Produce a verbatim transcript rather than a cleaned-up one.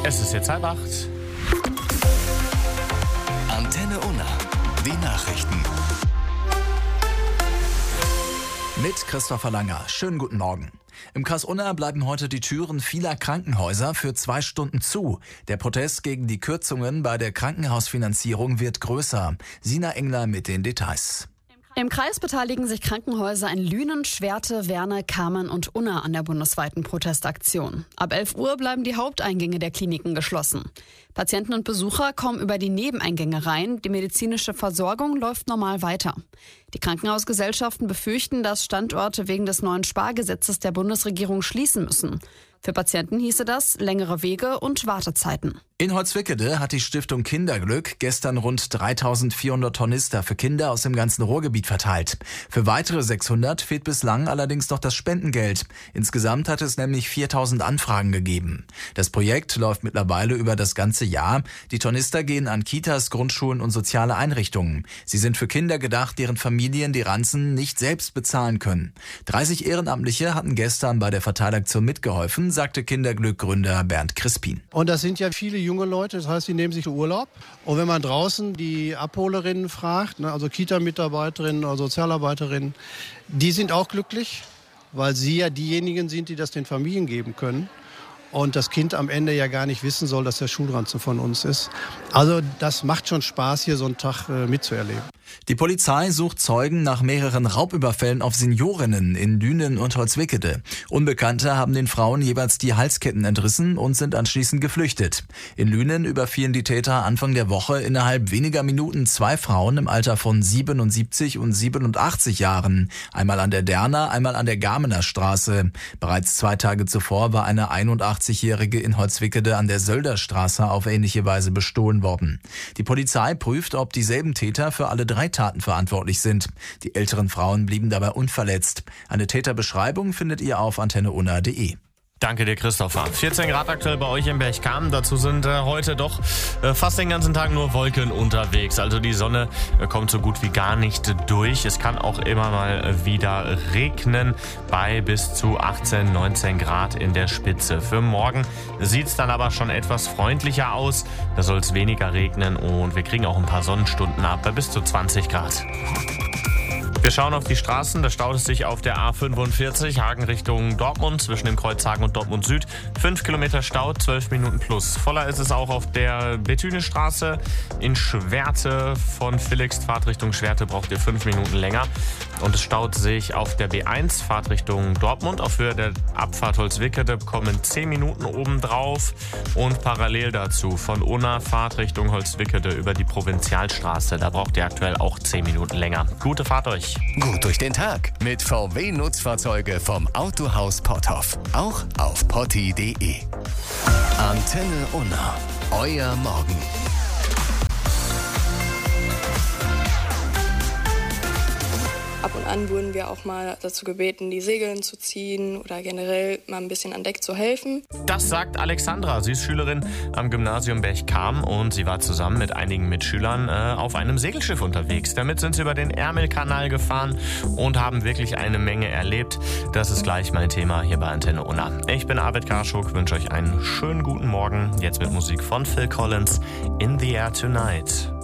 Es ist jetzt halb acht. Antenne Unna, die Nachrichten. Mit Christopher Langer. Schönen guten Morgen. Im Kreis Unna bleiben heute die Türen vieler Krankenhäuser für zwei Stunden zu. Der Protest gegen die Kürzungen bei der Krankenhausfinanzierung wird größer. Sina Engler mit den Details. Im Kreis beteiligen sich Krankenhäuser in Lünen, Schwerte, Werne, Kamen und Unna an der bundesweiten Protestaktion. Ab elf Uhr bleiben die Haupteingänge der Kliniken geschlossen. Patienten und Besucher kommen über die Nebeneingänge rein. Die medizinische Versorgung läuft normal weiter. Die Krankenhausgesellschaften befürchten, dass Standorte wegen des neuen Spargesetzes der Bundesregierung schließen müssen. Für Patienten hieße das längere Wege und Wartezeiten. In Holzwickede hat die Stiftung Kinderglück gestern rund dreitausendvierhundert Tornister für Kinder aus dem ganzen Ruhrgebiet verteilt. Für weitere sechshundert fehlt bislang allerdings noch das Spendengeld. Insgesamt hat es nämlich viertausend Anfragen gegeben. Das Projekt läuft mittlerweile über das ganze Jahr. Die Tornister gehen an Kitas, Grundschulen und soziale Einrichtungen. Sie sind für Kinder gedacht, deren Familien die Ranzen nicht selbst bezahlen können. dreißig Ehrenamtliche hatten gestern bei der Verteilaktion mitgeholfen, sagte Kinderglück-Gründer Bernd Crispin. Und das sind ja viele junge Leute, das heißt, die nehmen sich Urlaub. Und wenn man draußen die Abholerinnen fragt, also Kita-Mitarbeiterinnen oder Sozialarbeiterinnen, die sind auch glücklich, weil sie ja diejenigen sind, die das den Familien geben können. Und das Kind am Ende ja gar nicht wissen soll, dass der Schulranzen von uns ist. Also das macht schon Spaß, hier so einen Tag äh, mitzuerleben. Die Polizei sucht Zeugen nach mehreren Raubüberfällen auf Seniorinnen in Lünen und Holzwickede. Unbekannte haben den Frauen jeweils die Halsketten entrissen und sind anschließend geflüchtet. In Lünen überfielen die Täter Anfang der Woche innerhalb weniger Minuten zwei Frauen im Alter von siebenundsiebzig und siebenundachtzig Jahren. Einmal an der Derner, einmal an der Garmener Straße. Bereits zwei Tage zuvor war eine einundachtzigjährige in Holzwickede an der Sölderstraße auf ähnliche Weise bestohlen worden. Die Polizei prüft, ob dieselben Täter für alle drei Taten verantwortlich sind. Die älteren Frauen blieben dabei unverletzt. Eine Täterbeschreibung findet ihr auf antenne unna punkt de. Danke dir, Christopher. vierzehn Grad aktuell bei euch in Berchtesgaden. Dazu sind äh, heute doch äh, fast den ganzen Tag nur Wolken unterwegs. Also die Sonne äh, kommt so gut wie gar nicht durch. Es kann auch immer mal äh, wieder regnen bei bis zu achtzehn, neunzehn Grad in der Spitze. Für morgen sieht es dann aber schon etwas freundlicher aus. Da soll es weniger regnen und wir kriegen auch ein paar Sonnenstunden ab bei bis zu zwanzig Grad. Wir schauen auf die Straßen, da staut es sich auf der A fünfundvierzig, Hagen Richtung Dortmund, zwischen dem Kreuz Hagen und Dortmund Süd. Fünf Kilometer Stau, zwölf Minuten plus. Voller ist es auch auf der Bethünestraße in Schwerte. Von Villigst, Fahrtrichtung Schwerte, braucht ihr fünf Minuten länger. Und es staut sich auf der B eins, Fahrtrichtung Dortmund. Auf Höhe der Abfahrt Holzwickede bekommen zehn Minuten obendrauf. Und parallel dazu von Unna, Fahrtrichtung Holzwickede über die Provinzialstraße. Da braucht ihr aktuell auch zehn Minuten länger. Gute Fahrt euch. Gut durch den Tag mit V W-Nutzfahrzeuge vom Autohaus Potthoff. Auch auf potti punkt de. Antenne Unna. Euer Morgen. Ab und an wurden wir auch mal dazu gebeten, die Segeln zu ziehen oder generell mal ein bisschen an Deck zu helfen. Das sagt Alexandra. Sie ist Schülerin am Gymnasium Berchtesgaden und sie war zusammen mit einigen Mitschülern äh, auf einem Segelschiff unterwegs. Damit sind sie über den Ärmelkanal gefahren und haben wirklich eine Menge erlebt. Das ist gleich mein Thema hier bei Antenne Unna. Ich bin Arvid Karschuk, wünsche euch einen schönen guten Morgen. Jetzt mit Musik von Phil Collins, In the Air Tonight.